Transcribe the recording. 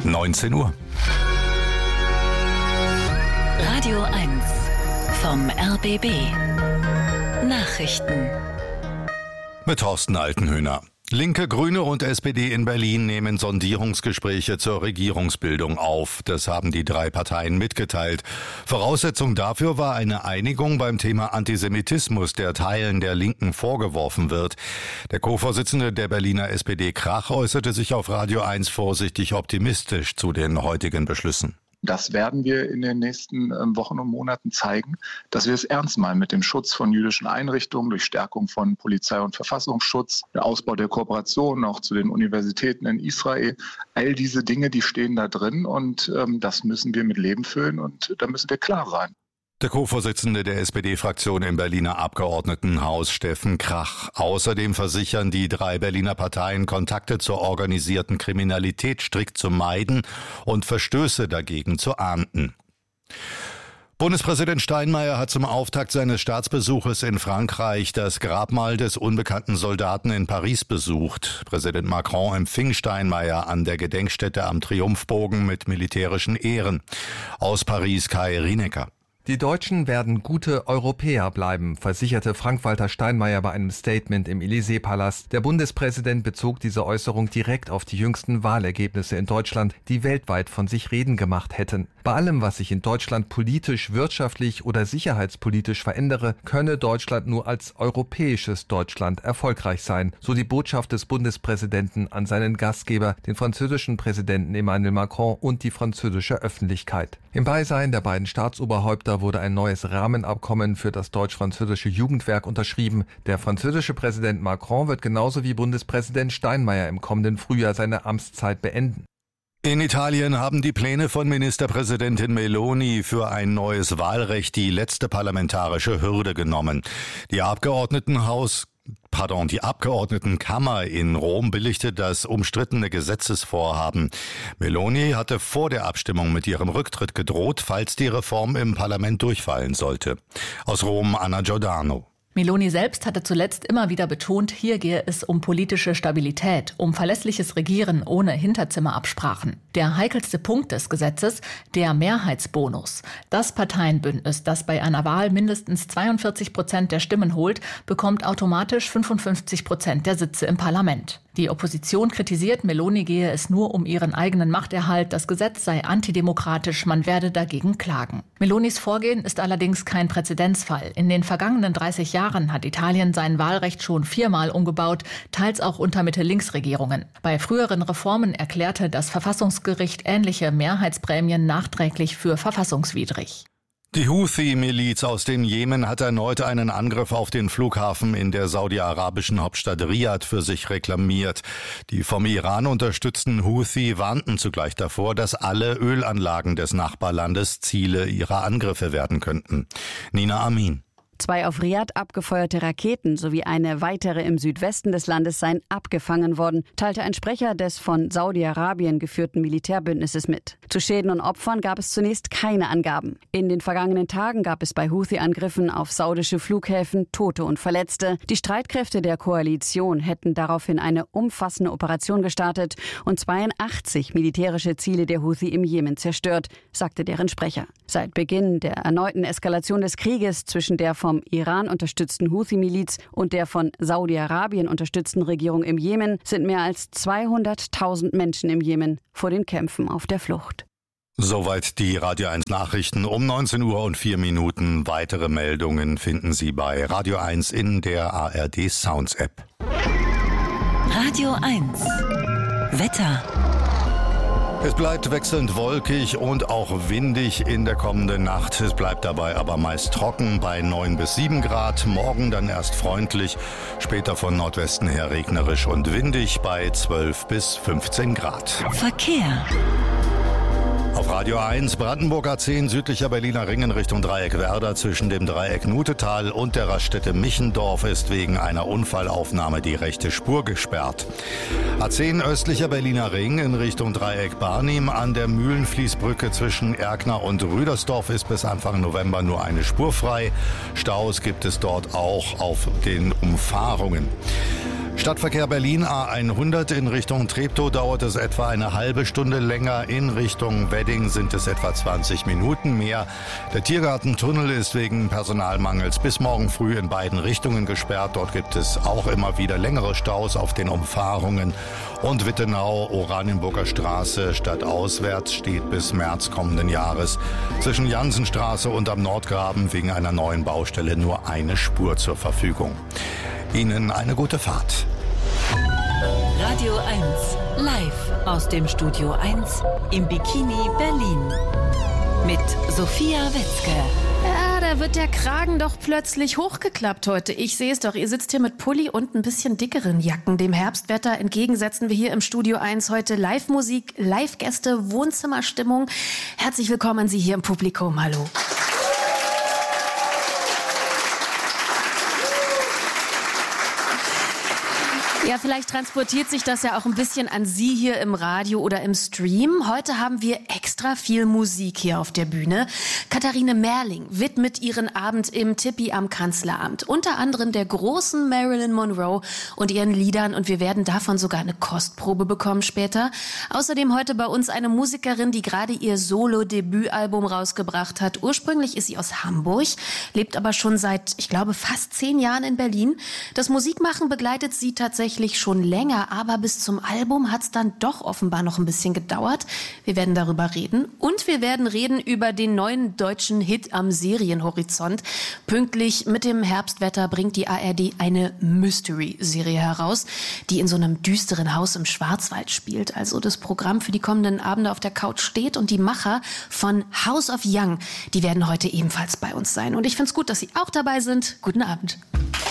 19 Uhr. Radio 1 vom RBB. Nachrichten. Mit Thorsten Altenhöhner. Linke, Grüne und SPD in Berlin nehmen Sondierungsgespräche zur Regierungsbildung auf. Das haben die drei Parteien mitgeteilt. Voraussetzung dafür war eine Einigung beim Thema Antisemitismus, der Teilen der Linken vorgeworfen wird. Der Co-Vorsitzende der Berliner SPD Krach äußerte sich auf Radio 1 vorsichtig optimistisch zu den heutigen Beschlüssen. Das werden wir in den nächsten Wochen und Monaten zeigen, dass wir es ernst meinen mit dem Schutz von jüdischen Einrichtungen durch Stärkung von Polizei- und Verfassungsschutz, der Ausbau der Kooperation auch zu den Universitäten in Israel. All diese Dinge, die stehen da drin und das müssen wir mit Leben füllen und da müssen wir klar sein. Der Co-Vorsitzende der SPD-Fraktion im Berliner Abgeordnetenhaus, Steffen Krach. Außerdem versichern die drei Berliner Parteien, Kontakte zur organisierten Kriminalität strikt zu meiden und Verstöße dagegen zu ahnden. Bundespräsident Steinmeier hat zum Auftakt seines Staatsbesuches in Frankreich das Grabmal des unbekannten Soldaten in Paris besucht. Präsident Macron empfing Steinmeier an der Gedenkstätte am Triumphbogen mit militärischen Ehren. Aus Paris Kai Rienecker. Die Deutschen werden gute Europäer bleiben, versicherte Frank-Walter Steinmeier bei einem Statement im Élysée-Palast. Der Bundespräsident bezog diese Äußerung direkt auf die jüngsten Wahlergebnisse in Deutschland, die weltweit von sich reden gemacht hätten. Bei allem, was sich in Deutschland politisch, wirtschaftlich oder sicherheitspolitisch verändere, könne Deutschland nur als europäisches Deutschland erfolgreich sein, so die Botschaft des Bundespräsidenten an seinen Gastgeber, den französischen Präsidenten Emmanuel Macron und die französische Öffentlichkeit. Im Beisein der beiden Staatsoberhäupter wurde ein neues Rahmenabkommen für das deutsch-französische Jugendwerk unterschrieben. Der französische Präsident Macron wird genauso wie Bundespräsident Steinmeier im kommenden Frühjahr seine Amtszeit beenden. In Italien haben die Pläne von Ministerpräsidentin Meloni für ein neues Wahlrecht die letzte parlamentarische Hürde genommen. Die Abgeordnetenkammer in Rom billigte das umstrittene Gesetzesvorhaben. Meloni hatte vor der Abstimmung mit ihrem Rücktritt gedroht, falls die Reform im Parlament durchfallen sollte. Aus Rom Anna Giordano. Meloni selbst hatte zuletzt immer wieder betont, hier gehe es um politische Stabilität, um verlässliches Regieren ohne Hinterzimmerabsprachen. Der heikelste Punkt des Gesetzes, der Mehrheitsbonus. Das Parteienbündnis, das bei einer Wahl mindestens 42% der Stimmen holt, bekommt automatisch 55% der Sitze im Parlament. Die Opposition kritisiert, Meloni gehe es nur um ihren eigenen Machterhalt, das Gesetz sei antidemokratisch, man werde dagegen klagen. Melonis Vorgehen ist allerdings kein Präzedenzfall. In den vergangenen 30 Jahren hat Italien sein Wahlrecht schon 4-mal umgebaut, teils auch unter Mitte-Links-Regierungen. Bei früheren Reformen erklärte das Verfassungsgericht ähnliche Mehrheitsprämien nachträglich für verfassungswidrig. Die Houthi-Miliz aus dem Jemen hat erneut einen Angriff auf den Flughafen in der saudi-arabischen Hauptstadt Riad für sich reklamiert. Die vom Iran unterstützten Houthi warnten zugleich davor, dass alle Ölanlagen des Nachbarlandes Ziele ihrer Angriffe werden könnten. Nina Amin. 2 auf Riad abgefeuerte Raketen sowie eine weitere im Südwesten des Landes seien abgefangen worden, teilte ein Sprecher des von Saudi-Arabien geführten Militärbündnisses mit. Zu Schäden und Opfern gab es zunächst keine Angaben. In den vergangenen Tagen gab es bei Houthi-Angriffen auf saudische Flughäfen Tote und Verletzte. Die Streitkräfte der Koalition hätten daraufhin eine umfassende Operation gestartet und 82 militärische Ziele der Houthi im Jemen zerstört, sagte deren Sprecher. Seit Beginn der erneuten Eskalation des Krieges zwischen der vom Iran unterstützten Houthi-Miliz und der von Saudi-Arabien unterstützten Regierung im Jemen sind mehr als 200.000 Menschen im Jemen vor den Kämpfen auf der Flucht. Soweit die Radio 1 Nachrichten um 19 Uhr und 4 Minuten. Weitere Meldungen finden Sie bei Radio 1 in der ARD Sounds App. Radio 1 Wetter. Es bleibt wechselnd wolkig und auch windig in der kommenden Nacht. Es bleibt dabei aber meist trocken bei 9 bis 7 Grad. Morgen dann erst freundlich, später von Nordwesten her regnerisch und windig bei 12 bis 15 Grad. Verkehr. Auf Radio 1 Brandenburg A10 südlicher Berliner Ring in Richtung Dreieck Werder zwischen dem Dreieck Nutetal und der Raststätte Michendorf ist wegen einer Unfallaufnahme die rechte Spur gesperrt. A10 östlicher Berliner Ring in Richtung Dreieck Barnim an der Mühlenfließbrücke zwischen Erkner und Rüdersdorf ist bis Anfang November nur eine Spur frei. Staus gibt es dort auch auf den Umfahrungen. Stadtverkehr Berlin A100 in Richtung Treptow dauert es etwa eine halbe Stunde länger. In Richtung Wedding sind es etwa 20 Minuten mehr. Der Tiergartentunnel ist wegen Personalmangels bis morgen früh in beiden Richtungen gesperrt. Dort gibt es auch immer wieder längere Staus auf den Umfahrungen. Und Wittenau, Oranienburger Straße stadtauswärts steht bis März kommenden Jahres zwischen Jansenstraße und am Nordgraben wegen einer neuen Baustelle nur eine Spur zur Verfügung. Ihnen eine gute Fahrt. Radio 1, live aus dem Studio 1 im Bikini Berlin. Mit Sophia Wetzke. Ja, da wird der Kragen doch plötzlich hochgeklappt heute. Ich sehe es doch, ihr sitzt hier mit Pulli und ein bisschen dickeren Jacken. Dem Herbstwetter entgegen setzen wir hier im Studio 1 heute Live-Musik, Live-Gäste, Wohnzimmerstimmung. Herzlich willkommen an Sie hier im Publikum. Hallo. Ja, vielleicht transportiert sich das ja auch ein bisschen an Sie hier im Radio oder im Stream. Heute haben wir extra viel Musik hier auf der Bühne. Katharine Merling widmet ihren Abend im Tippi am Kanzleramt. Unter anderem der großen Marilyn Monroe und ihren Liedern. Und wir werden davon sogar eine Kostprobe bekommen später. Außerdem heute bei uns eine Musikerin, die gerade ihr Solo-Debütalbum rausgebracht hat. Ursprünglich ist sie aus Hamburg, lebt aber schon seit, ich glaube, fast 10 Jahren in Berlin. Das Musikmachen begleitet sie tatsächlich schon länger, aber bis zum Album hat es dann doch offenbar noch ein bisschen gedauert. Wir werden darüber reden und wir werden reden über den neuen deutschen Hit am Serienhorizont. Pünktlich mit dem Herbstwetter bringt die ARD eine Mystery-Serie heraus, die in so einem düsteren Haus im Schwarzwald spielt. Also das Programm für die kommenden Abende auf der Couch steht und die Macher von House of Young, die werden heute ebenfalls bei uns sein. Und ich finde es gut, dass Sie auch dabei sind. Guten Abend.